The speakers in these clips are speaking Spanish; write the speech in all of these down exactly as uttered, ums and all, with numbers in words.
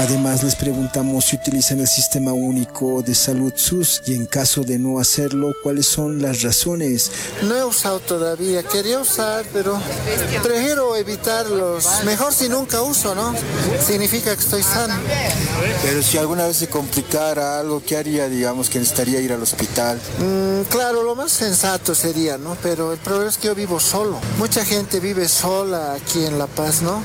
Además, les preguntamos si utilizan el Sistema Único de Salud S U S y en caso de no hacerlo, ¿cuáles son las razones? No he usado todavía, quería usar, pero prefiero evitarlos. Mejor si nunca uso, ¿no? Significa que estoy sano. Pero si alguna vez se complicara algo, ¿qué haría? Digamos que necesitaría ir al hospital. Mm, claro, lo más sensato sería, ¿no? Pero el problema es que yo vivo solo. Mucha gente vive sola aquí en La Paz, ¿no?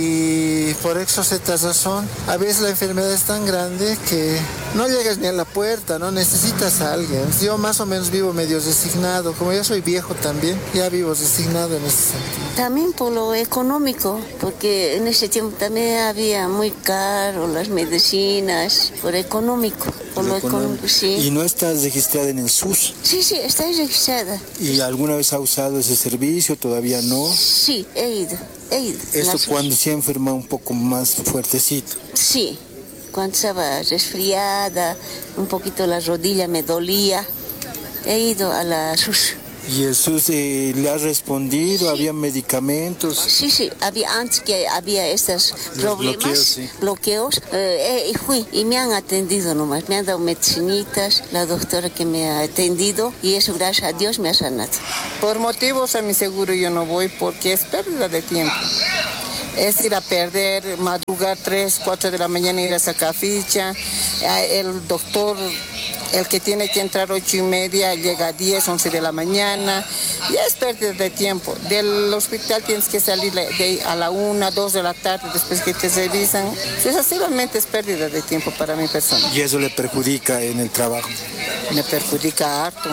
Y por eso esta razón, a veces la enfermedad es tan grande que no llegas ni a la puerta, ¿no? Necesitas a alguien. Yo más o menos vivo medio resignado. Como ya soy viejo también, ya vivo resignado en ese sentido. También por lo económico, porque en ese tiempo también había muy caro las medicinas, por económico. Por lo económico, sí. ¿Y no estás registrada en el S U S? Sí, sí, estoy registrada. ¿Y alguna vez ha usado ese servicio? ¿Todavía no? Sí, he ido, he ido. ¿Esto cuando se enferma un poco más fuertecito? Sí, cuando estaba resfriada, un poquito la rodilla me dolía, he ido a la S U S. ¿Y el S U S eh, le ha respondido? Sí. ¿Había medicamentos? Sí, sí, había antes que había estos problemas, bloqueos, sí. bloqueos eh, eh, fui y me han atendido nomás, me han dado medicinitas, la doctora que me ha atendido y eso gracias a Dios me ha sanado. Por motivos a mi seguro yo no voy porque es pérdida de tiempo. Es ir a perder, madrugar tres, cuatro de la mañana, ir a sacar ficha, el doctor... El que tiene que entrar ocho y media llega a diez, once de la mañana. Ya es pérdida de tiempo. Del hospital tienes que salir de a la una, dos de la tarde después que te revisan. Sucesivamente es pérdida de tiempo para mi persona. ¿Y eso le perjudica en el trabajo? Me perjudica harto.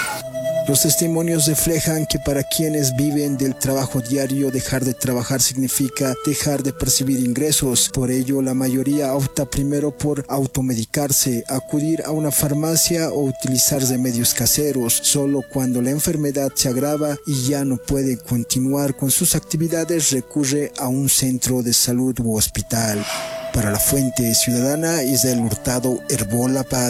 Los testimonios reflejan que para quienes viven del trabajo diario, dejar de trabajar significa dejar de percibir ingresos. Por ello, la mayoría opta primero por automedicarse, acudir a una farmacia o utilizar remedios caseros. Solo cuando la enfermedad se agrava y ya no puede continuar con sus actividades, recurre a un centro de salud u hospital. Para la Fuente Ciudadana, Israel Hurtado, Herbo La Paz.